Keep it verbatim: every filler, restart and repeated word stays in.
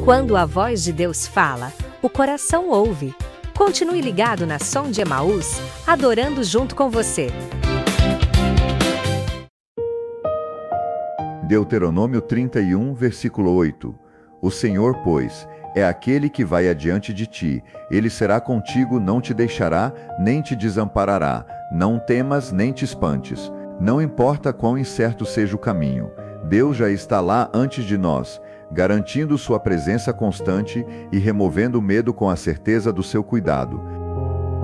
Quando a voz de Deus fala, o coração ouve. Continue ligado na Som de Emaús, adorando junto com você. Deuteronômio trinta e um, versículo oito. O Senhor, pois, é aquele que vai adiante de ti. Ele será contigo, não te deixará, nem te desamparará. Não temas, nem te espantes. Não importa quão incerto seja o caminho. Deus já está lá antes de nós, garantindo sua presença constante e removendo o medo com a certeza do seu cuidado.